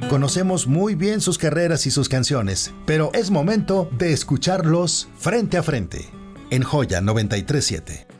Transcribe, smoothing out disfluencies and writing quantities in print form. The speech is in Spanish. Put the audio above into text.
Conocemos muy bien sus carreras y sus canciones, pero es momento de escucharlos frente a frente. En Joya 93.7.